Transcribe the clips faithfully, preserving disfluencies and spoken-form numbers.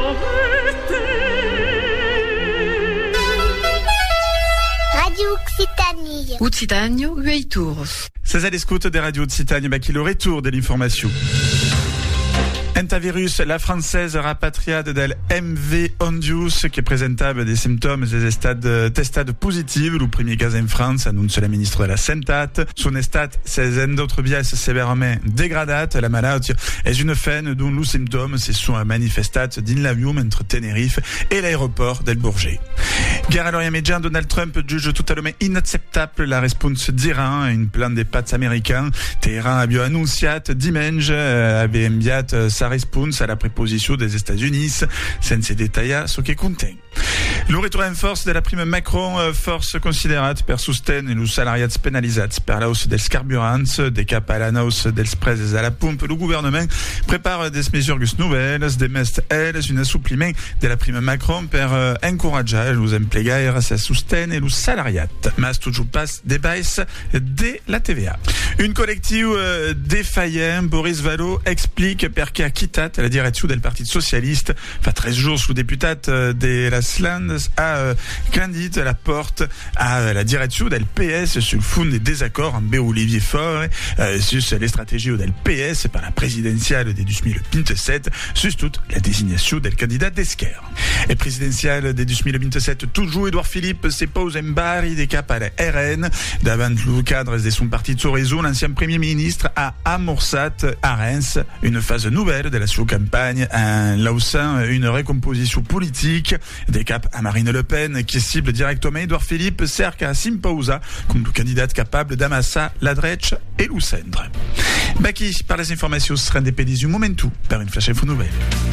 Radio Occitanie. Occitanie, huit tours. C'est à l'écoute des radios Occitanie, bah, qui le retour de l'information. Entavirus, la française rapatriade del M V Ondius, qui est présentable des symptômes des stades testades positives, le premier cas en France, annonce la ministre de la Santé. Son état s'est d'autres biais sévèrement dégradate. La maladie est une faine dont les symptômes se sont manifestés dans l'avion entre Tenerife et l'aéroport del Bourget. Guerre à l'Orient Médian, Donald Trump juge totalement inacceptable la réponse d'Iran à une plan des pâtes américains. Téhéran a bien annoncé dimanche, euh, avait envié sa réponse à la préposition des États-Unis, sans se détailler ce qui contient. Le retour en force de la prime Macron, force considérate per sostenere los salariats penalizzati per la hausse dels carburants, des cap à la hausse dels prezes à la pompe. Le gouvernement prépare des mesures nouvelles, des mestres, elles, un assoupliment de la prime Macron per encourager los emplegaires à sostenere los salariats. Mas toujours pas des baisses de la T V A. Une collective défaillant, Boris Vallaud explique perché ha quittat la direction del Parti Socialiste. Fa treize jours sous députate de la Slandes a euh, candidé la porte à euh, la direction del P S sur le fond des désaccords en B. Olivier Faure euh, sur les stratégies del P S par la présidentielle de deux mille vingt-sept, sur toute la désignation del candidat d'Esquerre. Et présidentielle de deux mille vingt-sept, toujours Édouard Philippe se pose en barre des cap à la R N. Davant le cadre de son parti de réseau, l'ancien premier ministre a amorcé à Reims une phase nouvelle de la sous campagne en lançant une recomposition politique des cap à Marine Le Pen, qui cible directement Édouard Philippe, cerca à s'imposa comme le candidat capable d'amasser la droite et le centre. Baki, par les informations, sera des pédis du momentum par une flash info nouvelle.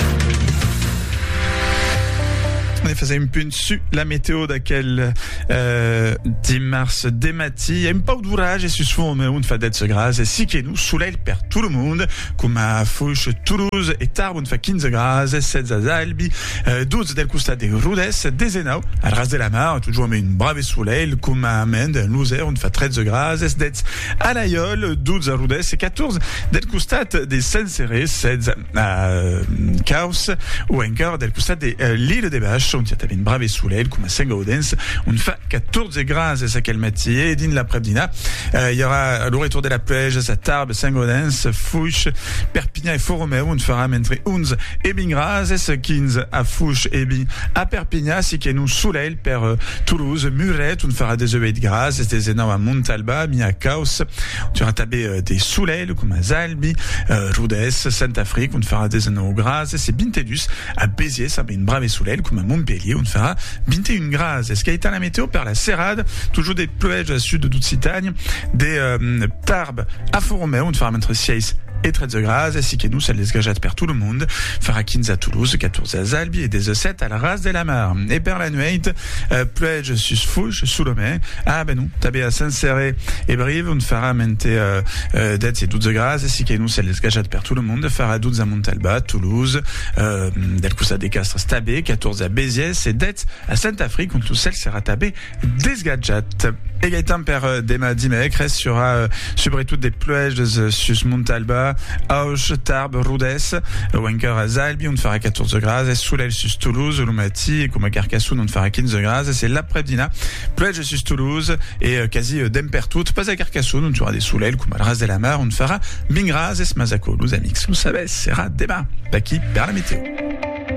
On faisait une pune sur la météo d'aquel euh, dix mars des matins. Il y a un peu d'orage et souvent on fait d'être grâce. Et si que nous soleil per tout le monde, comme à Fouche, Toulouse et Tarbes, on fait quinze grâce, sept à Albi, euh, douze del Costa de Rudes, des Enau, à Ras de la Mar, toujours mais une brave soleil, comme à Mende, Loser, on fait treize grâce, d'être à l'Aïol, douze à Rudes et quatorze del Costa des Saint-Céré, seize à euh, Caos, ou encore del Costa de euh, l'île des Vaches. On a une brave soleil comme à Saint-Gaudens. On fait quatorze grâce à quel matin. Din l'après-midi, euh, il y aura le retour de la plage à Tarbes, Saint-Gaudens, Fouche, Perpignan et Fort-Romeu. On fera entre onze et bien grâce, quinze à Fouche et bien à Perpignan. Si que nous soleil per euh, Toulouse, Muret, on fera des œufs de grâce, des énormes à Montalba, bien à Caos. On fera taper euh, des soleils comme à Zalbi, euh, Rudes, Saint-Afrique. On fera des énormes grâce. C'est Bintedus à Béziers, ça met une brave soleil comme à Montpellier. On fera vingt et une grâce. Est-ce qu'il y a été la météo par la Serrade, toujours des pluies à sud de Ducitagne, des euh, Tarbes à Fort-Romeu, on fera entre six et treize grâce, ainsi que nous, ça les gagette per tout le monde, fera quinze à Toulouse, quatorze à Zalbi et des sept à la Ras de la Mar. Et per la nuit, euh, pluie sus Fouche, sous le main. Ah, ben non, tabé à Saint-Céré et Brive, on fera mente, euh, euh, d'être et douze grâce, ainsi que nous, ça les gagette per tout le monde, fera douze à Montalba, Toulouse, euh, del Coussa des Castres, tabé, quatorze à Béziers, et d'être à Saint-Afrique, on tout celle sera tabé des gadgets. Égaitant per dema dimec, reste sera, euh, surtout des pluies de sus Montalba, Auch, Tarbes, Rudes, ou à Zalbi, on fera quatorze grâce, soleil sus Toulouse, Lomati, et comme à Carcassonne, on fera quinze grâce, c'est l'après-midi, plage sus Toulouse, et euh, quasi euh, d'empertout, pas à Carcassonne, on fera des soleils, comme à Ras de la Mar, on fera Bingraz, et Smazako, nous amix, nous savez, sera débat, Baki, per la météo.